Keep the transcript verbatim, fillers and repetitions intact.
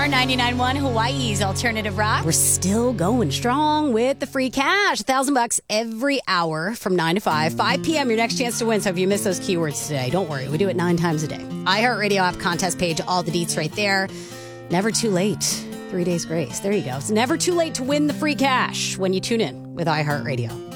R ninety-nine point one, Hawaii's alternative rock. We're still going strong with the free cash. A thousand bucks every hour from nine to five. five p.m. your next chance to win. So if you miss those keywords today, don't worry. We do it nine times a day. iHeartRadio app contest page, all the deets right there. Never too late. Three days grace. There you go. It's never too late to win the free cash when you tune in with iHeartRadio.